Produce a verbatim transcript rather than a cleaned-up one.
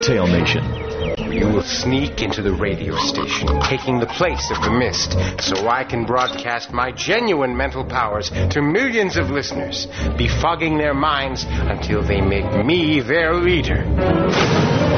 Tail Nation. You will sneak into the radio station, taking the place of the Mist, so I can broadcast my genuine mental powers to millions of listeners, befogging their minds until they make me their leader.